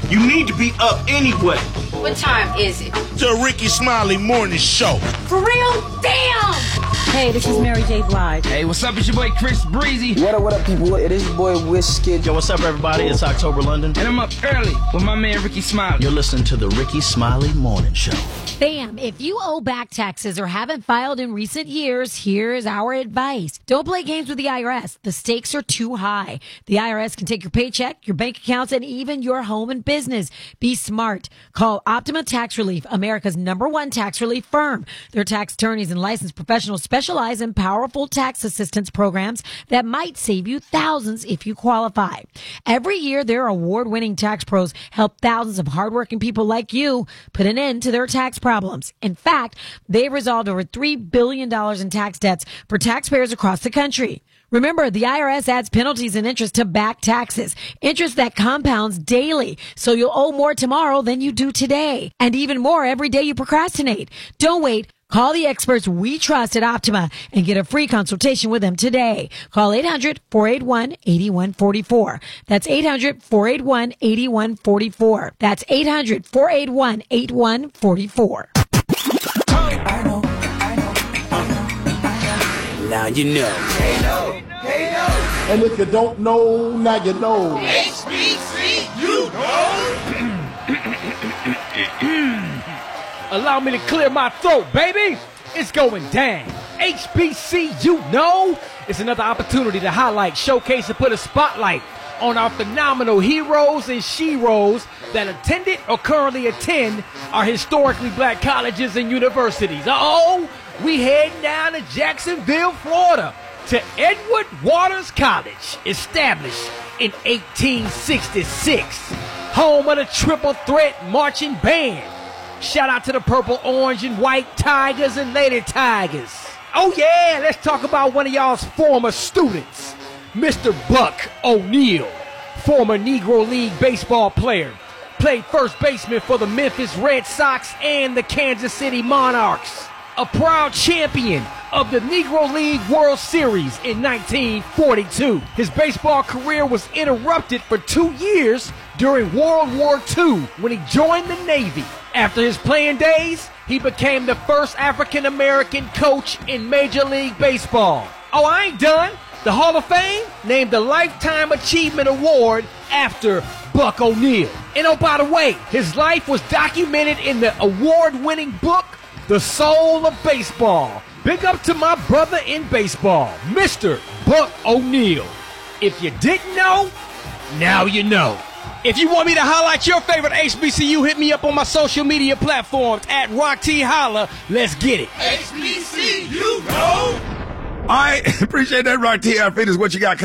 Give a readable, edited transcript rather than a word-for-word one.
You need to be up anyway. What time is it? The Ricky Smiley Morning Show. For real? Damn! Hey, this is Mary J. Blige. Hey, what's up? It's your boy Chris Breezy. What up, people? It is your boy Wizkid. Yo, what's up, everybody? It's October London. And I'm up early with my man Ricky Smiley. You're listening to the Ricky Smiley Morning Show. Bam! If you owe back taxes or haven't filed in recent years, here's our advice. Don't play games with the IRS. The stakes are too high. The IRS can take your paycheck, your bank accounts, and even your home and business. Be smart. Call Optima Tax Relief, America's #1 tax relief firm. Their tax attorneys and licensed professionals specialize in powerful tax assistance programs that might save you thousands if you qualify. Every year, their award-winning tax pros help thousands of hardworking people like you put an end to their tax problems. In fact, they've resolved over $3 billion in tax debts for taxpayers across the country. Remember, the IRS adds penalties and interest to back taxes, interest that compounds daily, so you'll owe more tomorrow than you do today, and even more every day you procrastinate. Don't wait. Call the experts we trust at Optima and get a free consultation with them today. Call 800-481-8144. That's 800-481-8144. That's 800-481-8144. Now you know. And if you don't know, now you know. HBC, you know. Allow me to clear my throat, baby. It's going down. HBC, you know. It's another opportunity to highlight, showcase, and put a spotlight on our phenomenal heroes and sheroes that attended or currently attend our historically black colleges and universities. We head down to Jacksonville, Florida, to Edward Waters College, established in 1866, home of the Triple Threat Marching Band. Shout out to the purple, orange, and white Tigers and Lady Tigers. Oh yeah, let's talk about one of y'all's former students, Mr. Buck O'Neil, former Negro League baseball player. Played first baseman for the Memphis Red Sox and the Kansas City Monarchs. A proud champion of the Negro League World Series in 1942. His baseball career was interrupted for 2 years during World War II when he joined the Navy. After his playing days, he became the first African-American coach in Major League Baseball. Oh, I ain't done. The Hall of Fame named the Lifetime Achievement Award after Buck O'Neil. And oh, by the way, his life was documented in the award-winning book, The Soul of Baseball. Big up to my brother in baseball, Mr. Buck O'Neil. If you didn't know, now you know. If you want me to highlight your favorite HBCU, hit me up on my social media platforms at Rock T Holla. Let's get it. HBC, you know. I appreciate that, Rock T. I think is what you got.